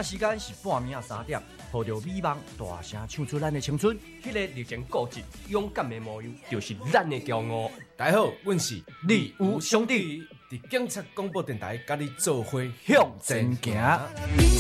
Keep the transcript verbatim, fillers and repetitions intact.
仔时间是半暝啊三点，抱着美梦大声唱出咱的青春。 迄个历经固执、勇敢的模样，就是咱的骄傲。 大家好，阮是李吴兄弟， 伫警察广播电台，甲你做伙向前行。